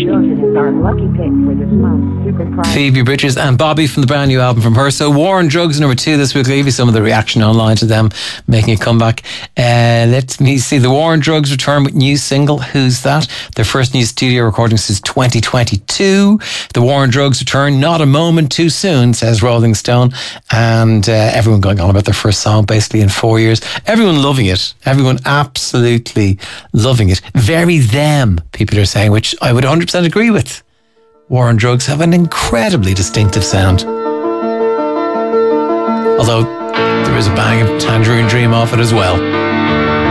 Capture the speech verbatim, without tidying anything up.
children is our lucky pick for this month. Super Pride. Phoebe Bridgers and Bobby from the brand new album from her. So War on Drugs number two this week. I'll give you some of the reaction online to them making a comeback. Uh, let me see. The War on Drugs return with new single, Who's That? Their first new studio recording since twenty twenty-two. The War on Drugs return, not a moment too soon, says Rolling Stone. And uh, everyone going on about their first song basically in four years. Everyone loving it. Everyone absolutely loving it. Very them, people are saying, which I would one hundred percent agree with. War on Drugs have an incredibly distinctive sound. Although there is a bang of Tangerine Dream off it as well.